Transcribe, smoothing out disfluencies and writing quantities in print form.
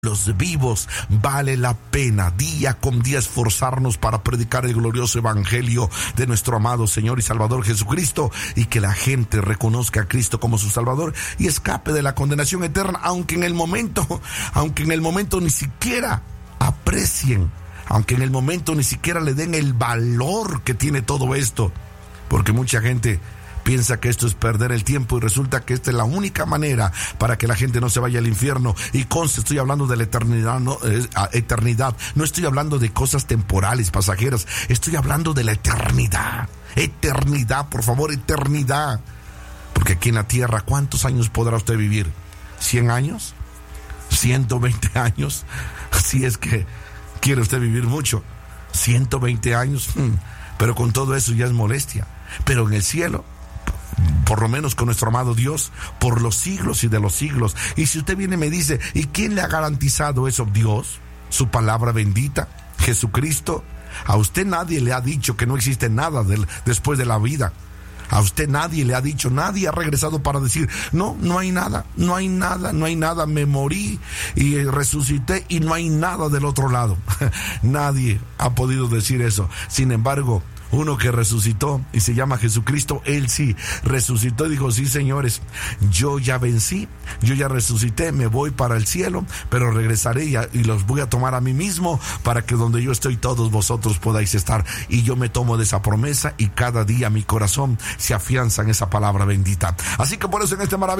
los vivos. Vale la pena día con día esforzarnos para predicar el glorioso evangelio de nuestro amado Señor y Salvador Jesucristo, y que la gente reconozca a Cristo como su Salvador y escape de la condenación eterna, aunque en el momento ni siquiera aprecien, aunque en el momento ni siquiera le den el valor que tiene todo esto, porque mucha gente piensa que esto es perder el tiempo y resulta que esta es la única manera para que la gente no se vaya al infierno. Y conste, estoy hablando de la eternidad, no estoy hablando de cosas temporales, pasajeras, estoy hablando de la eternidad. Eternidad, por favor, eternidad. Porque aquí en la tierra, ¿cuántos años podrá usted vivir? ¿100 años? ¿120 años? Si es que quiere usted vivir mucho. 120 años, pero con todo eso ya es molestia. Pero en el cielo, por lo menos con nuestro amado Dios, por los siglos y de los siglos. Y si usted viene y me dice, ¿y quién le ha garantizado eso? Dios, su palabra bendita, Jesucristo. A usted nadie le ha dicho que no existe nada después de la vida. A usted nadie le ha dicho, nadie ha regresado para decir, no hay nada, me morí y resucité y no hay nada del otro lado. Nadie ha podido decir eso. Sin embargo, uno que resucitó y se llama Jesucristo, él sí resucitó y dijo, sí, señores, yo ya vencí, yo ya resucité, me voy para el cielo, pero regresaré y los voy a tomar a mí mismo para que donde yo estoy todos vosotros podáis estar. Y yo me tomo de esa promesa y cada día mi corazón se afianza en esa palabra bendita. Así que por eso en este maravilloso